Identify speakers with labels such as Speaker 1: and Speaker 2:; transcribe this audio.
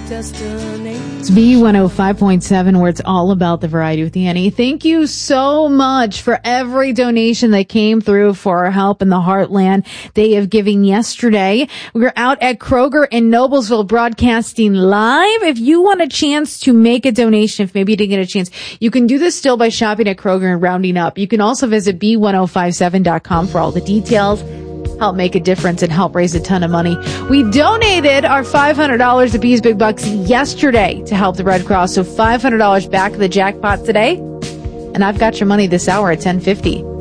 Speaker 1: It's B105.7, where it's all about the variety with Annie. Thank you so much for every donation that came through for our Help in the Heartland Day of Giving yesterday. We were out at Kroger in Noblesville broadcasting live. If you want a chance to make a donation, if maybe you didn't get a chance, you can do this still by shopping at Kroger and rounding up. You can also visit B1057.com for all the details. Help make a difference and help raise a ton of money. We donated our $500 to Bees Big Bucks yesterday to help the Red Cross. So $500 back in the jackpot today. And I've got your money this hour at 10:50.